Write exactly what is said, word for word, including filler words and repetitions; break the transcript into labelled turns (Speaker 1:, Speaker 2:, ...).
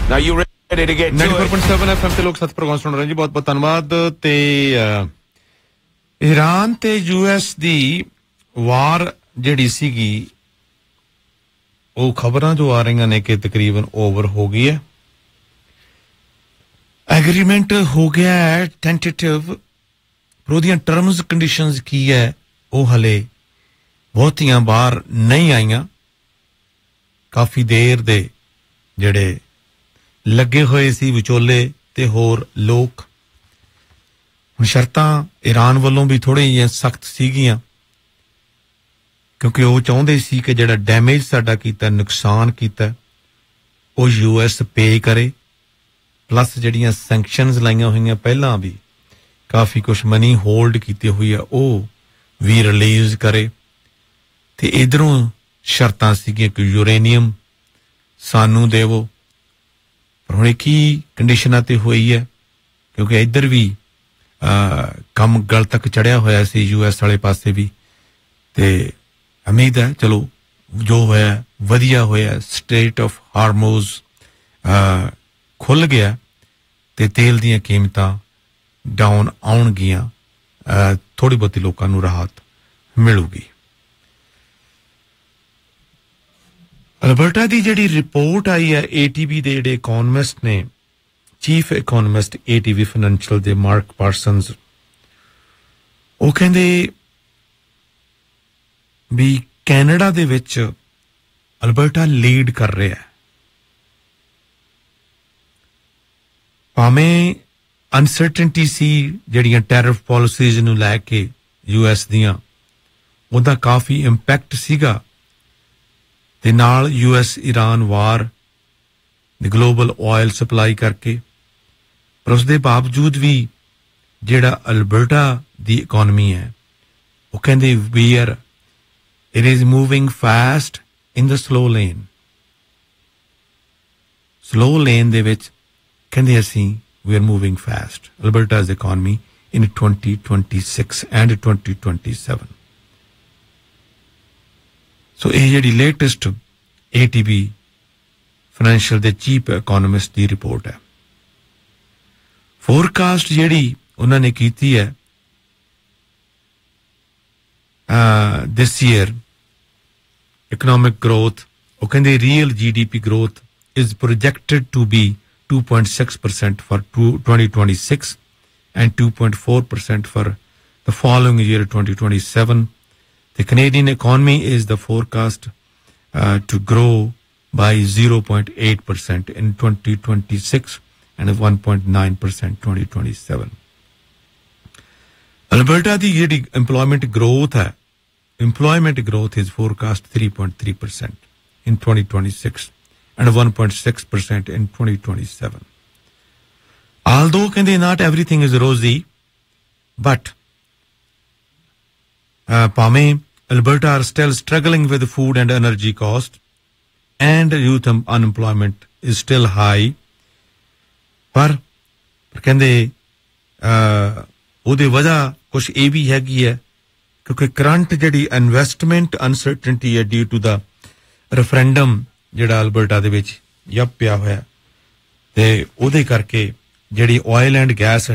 Speaker 1: Now you ready to get to
Speaker 2: ninety-four point seven F M ਤੇ ਲੋਕ ਸਤ programme ਸੁਣ ਰਹੇ ਜੀ ਬਹੁਤ ਬਹੁਤ ਧੰਨਵਾਦ ਤੇ ਈਰਾਨ ਤੇ ਯੂਐਸ ਦੀ ਵਾਰ ਜਿਹੜੀ ਸੀਗੀ ਉਹ ਖਬਰਾਂ ਜੋ ਆ ਰਹੀਆਂ ਨੇ ਕਿ ਤਕਰੀਬਨ ਓਵਰ ਹੋ ਗਈ ਹੈ ਐਗਰੀਮੈਂਟ ਹੋ ਗਿਆ ਹੈ ਟੈਂਟੇਟਿਵ ਪਰ ਉਹਦੀਆਂ ਟਰਮਸ ਕੰਡੀਸ਼ਨਸ ਕੀ ਹੈ ਉਹ ਹਲੇ ਬਹੁਤੀਆਂ ਬਾਹਰ ਨਹੀਂ ਆਈਆਂ ਕਾਫੀ ਦੇਰ ਦੇ ਜਿਹੜੇ ਲੱਗੇ ਹੋਏ ਸੀ ਵਿਚੋਲੇ ਤੇ ਹੋਰ ਲੋਕ ਹੁਣ ਸ਼ਰਤਾਂ ਈਰਾਨ ਵੱਲੋਂ ਵੀ ਥੋੜ੍ਹੀਆਂ ਜਿਹੀਆਂ ਸਖਤ ਸੀਗੀਆਂ ਕਿਉਂਕਿ ਉਹ ਚਾਹੁੰਦੇ ਸੀ ਕਿ ਜਿਹੜਾ ਡੈਮੇਜ ਸਾਡਾ ਕੀਤਾ ਨੁਕਸਾਨ ਕੀਤਾ ਉਹ ਯੂਐਸ ਪੇ ਕਰੇ ਪਲੱਸ ਜਿਹੜੀਆਂ ਸੈਂਕਸ਼ਨਸ ਲਾਈਆਂ ਹੋਈਆਂ ਪਹਿਲਾਂ ਵੀ ਕਾਫੀ ਕੁਛ ਮਨੀ ਹੋਲਡ ਕੀਤੀ ਹੋਈ ਆ ਉਹ ਵੀ ਰਿਲੀਜ਼ ਕਰੇ ਤੇ ਇਧਰੋਂ ਸ਼ਰਤਾਂ ਸੀਗੀਆਂ ਕਿ ਯੂਰੇਨੀਅਮ ਸਾਨੂੰ ਦੇਵੋ ਪਰ ਹੁਣ ਕੀ ਕੰਡੀਸ਼ਨਾਂ ਤੇ ਹੋਈ ਹੈ ਕਿਉਂਕਿ ਇੱਧਰ ਵੀ ਕੰਮ ਗਲ ਤੱਕ ਚੜਿਆ ਹੋਇਆ ਸੀ ਯੂਐਸ ਵਾਲੇ ਪਾਸੇ ਵੀ ਤੇ ਉਮੀਦ ਹੈ ਚਲੋ ਜੋ ਹੋਇਆ ਵਧੀਆ ਹੋਇਆ ਸਟੇਟ ਆਫ ਹਾਰਮੋਜ਼ ਖੁੱਲ ਗਿਆ ਤੇ ਤੇਲ ਦੀਆਂ ਕੀਮਤਾਂ ਡਾਊਨ ਆਉਣਗੀਆਂ ਥੋੜੀ ਬਹੁਤੀ ਲੋਕਾਂ ਨੂੰ ਰਾਹਤ ਮਿਲੂਗੀ ਅਲਬਰਟਾ ਦੀ ਜਿਹੜੀ ਰਿਪੋਰਟ ਆਈ ਹੈ ਏਟੀਵੀ ਦੇ ਜਿਹੜੇ ਇਕਨੋਮਿਸਟ ਨੇ ਚੀਫ ਇਕਨੋਮਿਸਟ ਏਟੀਵੀ ਫਾਈਨੈਂਸ਼ੀਅਲ ਦੇ ਮਾਰਕ ਪਾਰਸਨਸ ਉਹ ਕਹਿੰਦੇ ਵੀ ਕੈਨੇਡਾ ਦੇ ਵਿੱਚ ਅਲਬਰਟਾ ਲੀਡ ਕਰ ਰਿਹਾ ਹੈ ਭਾਵੇਂ ਅਨਸਰਟਨਟੀ ਸੀ ਜਿਹੜੀਆਂ ਟੈਰਿਫ ਪਾਲਿਸੀਜ਼ ਨੂੰ ਲੈ ਕੇ ਯੂਐਸ ਦੀਆਂ ਉਹਦਾ ਕਾਫੀ ਇੰਪੈਕਟ ਸੀਗਾ ਤੇ ਨਾਲ ਯੂਐਸ ਈਰਾਨ ਵਾਰ ਦੀ ਗਲੋਬਲ ਆਇਲ ਸਪਲਾਈ ਕਰਕੇ ਪਰ ਉਸ ਦੇ ਬਾਵਜੂਦ ਵੀ ਜਿਹੜਾ ਅਲਬਰਟਾ ਦੀ ਇਕਨੋਮੀ ਹੈ ਉਹ ਕਹਿੰਦੇ ਵੀ R it is moving fast in the slow lane slow lane ਦੇ ਵਿੱਚ ਕਹਿੰਦੇ ਅਸੀਂ we are moving fast Alberta's economy in twenty twenty-six and twenty twenty-seven so ਇਹ ਜਿਹੜੀ ਲੇਟੈਸਟ ਏਟੀਵੀ ਫਾਈਨੈਂਸ਼ੀਅਲ ਦੇ ਚੀਫ ਇਕਨੋਮਿਸਟ ਦੀ ਰਿਪੋਰਟ ਹੈ ਫੋਰਕਾਸਟ ਜਿਹੜੀ ਉਹਨਾਂ ਨੇ ਕੀਤੀ ਹੈ ਦਿਸ ਈਅਰ ਇਕਨੋਮਿਕ ਗਰੋਥ ਉਹ ਕਹਿੰਦੇ real GDP growth is projected to be two point six percent for twenty twenty-six and two point four percent for the following year twenty twenty-seven. The Canadian economy is the forecast uh, to grow by zero point eight percent in twenty twenty-six and one point nine percent twenty twenty-seven. Alberta the employment growth hai, employment growth is forecast three point three percent in twenty twenty-six and one point six percent in twenty twenty-seven. Although kende not everything is rosy, but uh, Pame, Alberta are still struggling with food and energy cost, and youth um, unemployment is still high. Par kende ਉਹਦੇ ਵਜ੍ਹਾ ਕੁਛ ਇਹ ਵੀ ਹੈਗੀ ਹੈ ਕਿਉਂਕਿ current ਜਿਹੜੀ investment uncertainty ਹੈ due to the referendum ਜਿਹੜਾ ਅਲਬਰਟਾ ਦੇ ਵਿੱਚ ਯੱਪ ਪਿਆ ਹੋਇਆ ਤੇ ਉਹਦੇ ਕਰਕੇ ਜਿਹੜੀ ਆਇਲ ਐਂਡ ਗੈਸ